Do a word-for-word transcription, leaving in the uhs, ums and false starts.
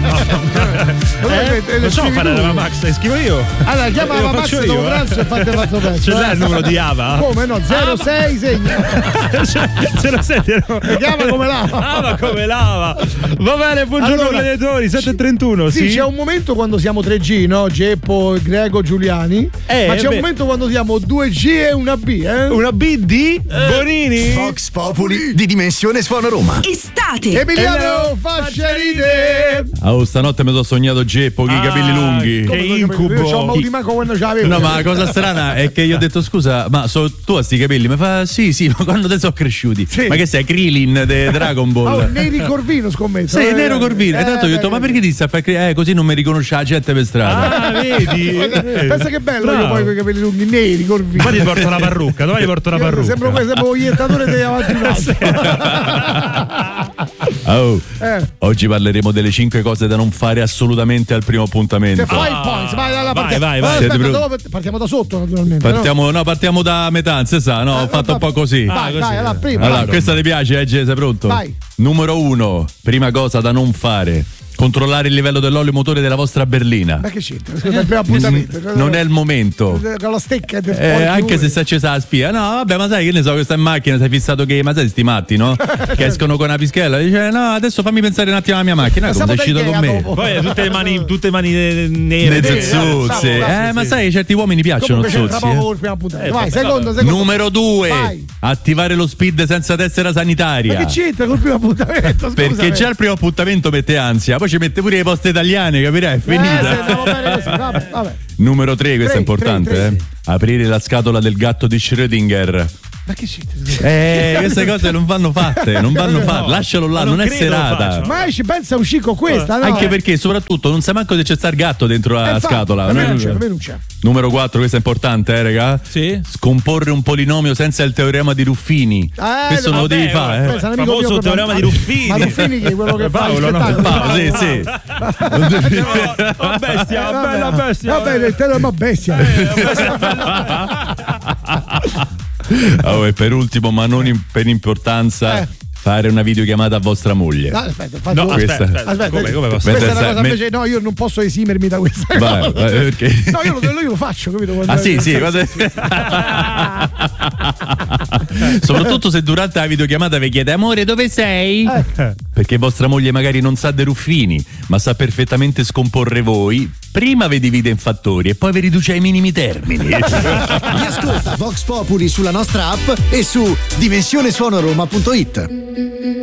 eh, non so fare la Max, la scrivo io. Allora chiama la Max dopo pranzo e fate fatto pezzo. Ce l'hai il numero di Ava? Come no? zero sei segna. zero sette no? Chiama come lava. Ava come lava. Va bene, buongiorno allora, gladiatori, sette e trentuno. Sì, sì, c'è un momento quando siamo tre G, no? Geppo, Grego, Giuliani. Eh, ma c'è beh. un momento quando siamo due G e una B, eh? Una B di eh. Bonini. Vox Populi di Dimensione Suono Roma. Estate. Emiliano faccia ride. Oh, stanotte mi sono sognato Geppo con i capelli lunghi. Che incubo. Io c'ho un mal di maco quando ce l'avevo. No, ma la cosa strana è che io ho detto scusa, ma so, tu hai sti capelli? Mi fa sì, sì, ma quando te sono cresciuti? Sì. Ma che sei Krillin de Dragon Ball? Oh, Neri Corvino scommetto. Sei eh, nero Corvino. eh, E tanto io ho detto, eh, ma perché ti stai a fare cre- eh, così non mi riconosce la gente per strada? Ah, vedi? Pensa che bello Bravo. io poi con i capelli lunghi neri Corvino. Poi ti porto la parrucca, dove ti porto la parrucca? Sembro questo, sembro un iettatore dei avanti Oh, Eh. oggi parleremo delle cinque cose da non fare assolutamente al primo appuntamento. Five points, vai, dalla Vai, partiamo. vai, vai. Aspetta, Siete dopo partiamo da sotto naturalmente. Partiamo, no, partiamo da metà, non si sa, no, ho fatto un po' così. Vai, così. vai, allora prima. Allora, vai. questa ti piace, eh, Ge, sei pronto? Vai. Numero uno, prima cosa da non fare. Controllare il livello dell'olio motore della vostra berlina. Ma che c'entra? Scusa, il primo appuntamento. Non è il momento. Con la stecca del Eh, anche se si è accesa la spia, no, vabbè, ma sai che ne so, questa in macchina, sei fissato che, ma sai, sti matti, no? Che escono con una pischella, dice, no, adesso fammi pensare un attimo alla mia macchina, come sei uscito con me? dopo. Poi tutte le mani, tutte le mani nere. Le nere. zezzuzze. Eh, ma sai, certi uomini piacciono Comunque c'entra zozzi. proprio Eh. il primo appuntamento. Eh, Vai, vabbè, secondo, secondo. Numero due, Vai. attivare lo speed senza tessera Ma sanitaria. che c'entra col primo appuntamento? Perché Scusami. già il primo appuntamento mette ansia, poi ci mette pure le poste italiane, capirai? È Eh, se finita. andiamo bene così, vabbè, vabbè. Numero tre, questo Tre, è importante, tre, tre, eh. Aprire la scatola del gatto di Schrödinger. Ma che c'entra? Eh, queste cose non vanno fatte, non vanno fatte. Lascialo là, Ma non, non è credo lo serata. faccia. Ma ci pensa a uscire con questa, no? Anche Eh. perché, soprattutto, non sai manco se c'è sta il gatto dentro la Eh, infatti, scatola. per me Noi- non c'è, per me non c'è. Numero quattro, questo è importante, eh, raga. Sì. Scomporre un polinomio senza il teorema di Ruffini. Eh, Questo non lo vabbè, devi fare, eh. Pensa, un amico Famoso mio proprio- teorema di Ruffini. Ma Ruffini che è quello che fa il Paolo, no? spettacolo. Paolo, sì, sì. Oh, bestia, Vabbè. bella bestia. Va bene, il teorema bestia. Oh, e per ultimo, ma non in- per importanza, Eh. fare una videochiamata a vostra moglie. No, aspetta, faccio No, Questa- aspetta, aspetta, Aspetta, come, come posso? questa è una Mentre cosa sta- invece no, io non posso esimermi da questa Vai, cosa. vai, perché? No, io lo, io lo faccio, capito? Quando- Ah sì, sì, guarda- soprattutto se durante la videochiamata vi chiede amore dove sei? Eh. Perché vostra moglie magari non sa dei ruffini, ma sa perfettamente scomporre voi. Prima vi divide in fattori e poi vi riduce ai minimi termini. Ascolta Vox Populi sulla nostra app e su dimensionesuonoroma punto it.